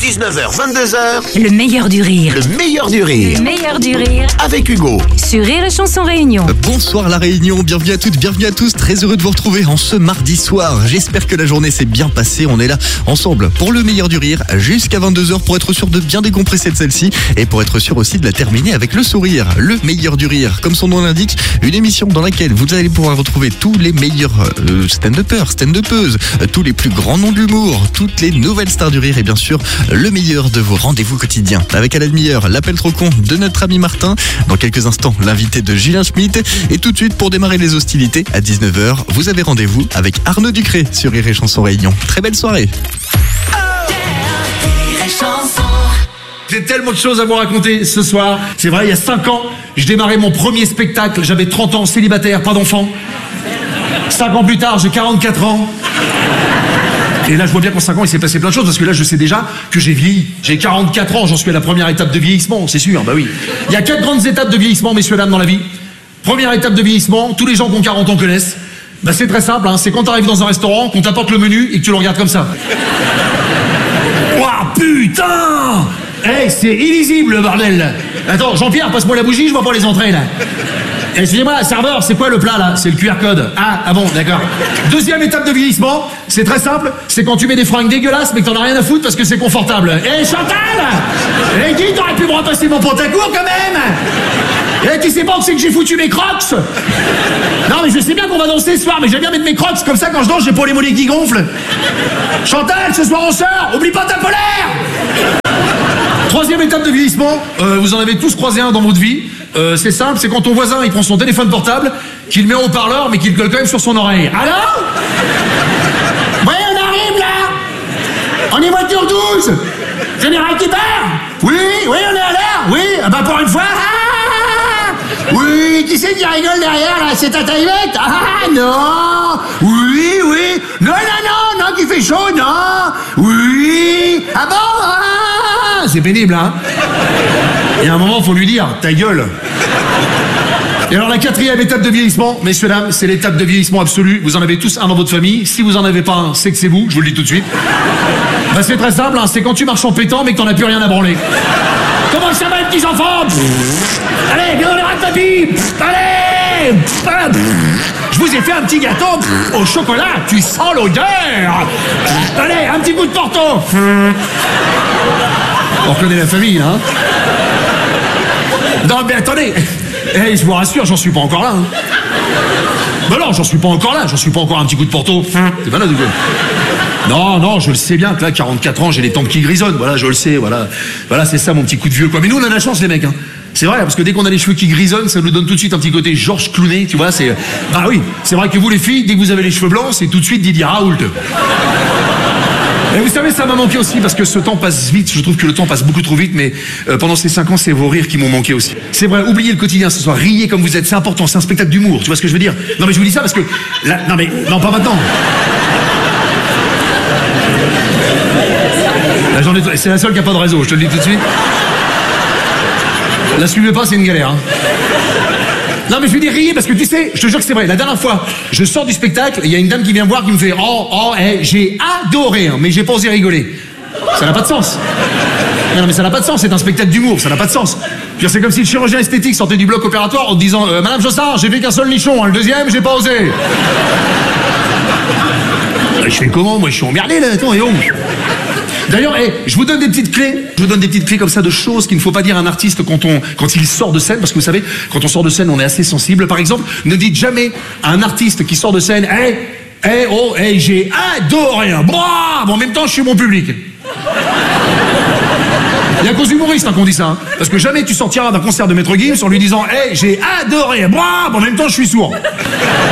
19h, 22h, Le meilleur du rire. le meilleur du rire. Le meilleur du rire. Avec Hugo. Sur Rire et Chanson Réunion. Bonsoir la Réunion, bienvenue à toutes, bienvenue à tous, très heureux de vous retrouver en ce mardi soir. J'espère que la journée s'est bien passée, on est là ensemble pour le meilleur du rire jusqu'à 22h pour être sûr de bien décompresser de celle-ci et pour être sûr aussi de la terminer avec le sourire. Le meilleur du rire, comme son nom l'indique, une émission dans laquelle vous allez pouvoir retrouver tous les meilleurs stand-uppers, stand-uppeuses, tous les plus grands noms de l'humour, toutes les nouvelles stars du rire et bien sûr le meilleur de vos rendez-vous quotidiens. Avec à la demi-heure l'appel trop con de notre ami Martin, dans quelques instants l'invité de Julien Schmitt et tout de suite pour démarrer les hostilités à 19h, vous avez rendez-vous avec Arnaud Ducré sur Rire et Chanson Réunion. Très belle soirée. J'ai tellement de choses à vous raconter ce soir. C'est vrai, il y a 5 ans, je démarrais mon premier spectacle. J'avais 30 ans, célibataire, pas d'enfant. 5 ans plus tard, j'ai 44 ans. Et là, je vois bien qu'en 5 ans, il s'est passé plein de choses, parce que là, je sais déjà que j'ai vieilli. J'ai 44 ans, j'en suis à la première étape de vieillissement, c'est sûr, bah oui. Il y a 4 grandes étapes de vieillissement, messieurs, dames, dans la vie. Première étape de vieillissement, tous les gens qui ont 40 ans connaissent. Bah c'est très simple, hein, c'est quand t'arrives dans un restaurant, qu'on t'apporte le menu et que tu le regardes comme ça. Ouah, putain! Hey, c'est illisible, le bordel! Attends, Jean-Pierre, passe-moi la bougie, je vois pas les entrées, là. Excusez-moi, serveur, c'est quoi le plat, là? C'est le QR code. Ah bon, d'accord. Deuxième étape de vieillissement, c'est très simple, c'est quand tu mets des fringues dégueulasses, mais que t'en as rien à foutre parce que c'est confortable. Eh, Chantal! Eh, dis, t'aurais pu me repasser mon pantacourt, quand même! Eh, tu sais pas où c'est que j'ai foutu mes crocs? Non, mais je sais bien qu'on va danser ce soir, mais j'aime bien mettre mes crocs, comme ça, quand je danse, j'ai pas les mollets qui gonflent. Chantal, ce soir on sort, oublie pas ta polaire! Troisième étape de vieillissement, vous en avez tous croisé un dans votre vie. C'est simple, c'est quand ton voisin il prend son téléphone portable, qu'il met en haut-parleur, mais qu'il le colle quand même sur son oreille. Alors? Ouais, on arrive là! On est voiture 12! Général qui part? Oui, on est à l'heure! Oui, ah bah pour une fois! Oui, qui c'est qui rigole derrière là? C'est ta taillette? Ah non! Oui! Non, qu'il fait chaud, non! Oui! Ah bon? Ah, c'est pénible, hein? Et à un moment, faut lui dire, ta gueule! Et alors la quatrième étape de vieillissement, messieurs, dames, c'est l'étape de vieillissement absolu. Vous en avez tous un dans votre famille. Si vous en avez pas un, c'est que c'est vous, je vous le dis tout de suite. Bah c'est très simple, hein, c'est quand tu marches en pétant mais que t'en as plus rien à branler. Comment ça va les petits enfants? Allez, viens dans les rats de papy. Allez. Je vous ai fait un petit gâteau au chocolat, tu sens l'odeur. Allez, un petit bout de Porto. On reconnaît la famille, hein? Non mais attendez. Eh, je vous rassure, j'en suis pas encore là. Hein. Ben non, j'en suis pas encore là, j'en suis pas encore un petit coup de Porto. C'est pas là du coup. Non, je le sais bien que là, 44 ans, j'ai les tempes qui grisonnent. Voilà, je le sais, voilà. Voilà, c'est ça mon petit coup de vieux, quoi. Mais nous, on a la chance, les mecs, hein. C'est vrai, parce que dès qu'on a les cheveux qui grisonnent, ça nous donne tout de suite un petit côté Georges Clooney, tu vois, c'est... Bah oui, c'est vrai que vous, les filles, dès que vous avez les cheveux blancs, c'est tout de suite Didier Raoult. Et vous savez, ça m'a manqué aussi, parce que ce temps passe vite, je trouve que le temps passe beaucoup trop vite, mais pendant ces 5 ans, c'est vos rires qui m'ont manqué aussi. C'est vrai, oubliez le quotidien ce soir, riez comme vous êtes, c'est important, c'est un spectacle d'humour, tu vois ce que je veux dire? Non mais je vous dis ça parce que... Là, non, pas maintenant. Là, c'est la seule qui a pas de réseau, je te le dis tout de suite. La suivez pas, c'est une galère. Hein. Non mais je veux dire riez parce que tu sais, je te jure que c'est vrai, la dernière fois, je sors du spectacle, il y a une dame qui vient me voir qui me fait j'ai adoré, hein, mais j'ai pas osé rigoler. Ça n'a pas de sens. Non mais ça n'a pas de sens, c'est un spectacle d'humour, ça n'a pas de sens. C'est comme si le chirurgien esthétique sortait du bloc opératoire en te disant Madame Jossard, j'ai fait qu'un seul nichon, hein, le deuxième, j'ai pas osé. Je fais comment? Moi je suis emmerdé là, attends, et oh. D'ailleurs, je vous donne des petites clés. Je vous donne des petites clés comme ça de choses qu'il ne faut pas dire à un artiste quand il sort de scène, parce que vous savez, quand on sort de scène, on est assez sensible. Par exemple, ne dites jamais à un artiste qui sort de scène, j'ai adoré, hein. Bon, en même temps, je suis mon public. Il y a qu'aux humoristes qu'on dit ça, hein. Parce que jamais tu sortiras d'un concert de Maître Gims en lui disant, j'ai adoré, en même temps, je suis sourd.